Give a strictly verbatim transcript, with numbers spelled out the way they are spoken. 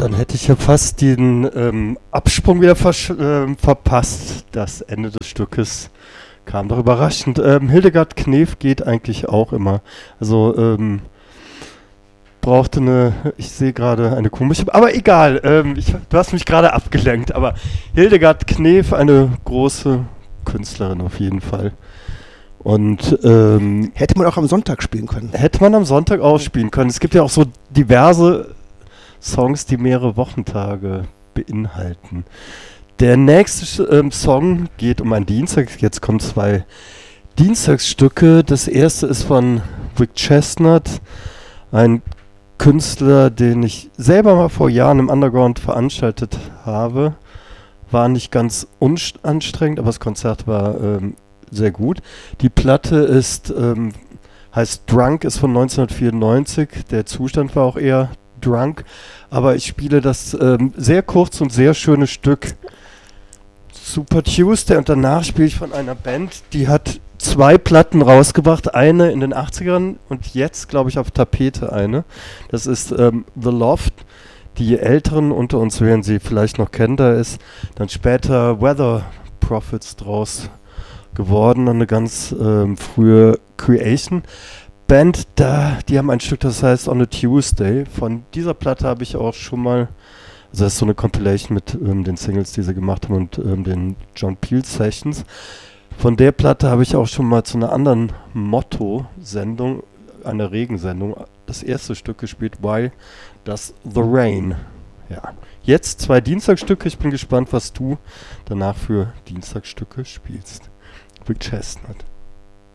Dann hätte ich ja fast den ähm, Absprung wieder versch- ähm, verpasst. Das Ende des Stückes kam doch überraschend. Ähm, Hildegard Knef geht eigentlich auch immer. Also ähm, brauchte eine, ich sehe gerade eine komische, aber egal, ähm, ich, du hast mich gerade abgelenkt, aber Hildegard Knef, eine große Künstlerin auf jeden Fall. Und ähm, hätte man auch am Sonntag spielen können. Hätte man am Sonntag auch spielen können. Es gibt ja auch so diverse Songs, die mehrere Wochentage beinhalten. Der nächste ähm, Song geht um einen Dienstag. Jetzt kommen zwei Dienstagsstücke. Das erste ist von Rick Chestnut, ein Künstler, den ich selber mal vor Jahren im Underground veranstaltet habe. War nicht ganz unanstrengend, aber das Konzert war ähm, sehr gut. Die Platte ist, ähm, heißt Drunk, ist von neunzehnhundertvierundneunzig. Der Zustand war auch eher Drunk. Aber ich spiele das ähm, sehr kurz und sehr schöne Stück Super Tuesday. Und danach spiele ich von einer Band, die hat zwei Platten rausgebracht. Eine in den achtzigern und jetzt, glaube ich, auf Tapete eine. Das ist ähm, The Loft. Die Älteren unter uns werden sie vielleicht noch kennen. Da ist dann später Weather Prophets draus geworden, eine ganz ähm, frühe Creation Band. Da, die haben ein Stück, das heißt On a Tuesday. Von dieser Platte habe ich auch schon mal, also das ist so eine Compilation mit ähm, den Singles, die sie gemacht haben und ähm, den John Peel Sessions. Von der Platte habe ich auch schon mal zu einer anderen Motto-Sendung, einer Regensendung, das erste Stück gespielt, Why Does the Rain? Ja. Jetzt zwei Dienstagsstücke. Ich bin gespannt, was du danach für Dienstagsstücke spielst. Rick Chestnut.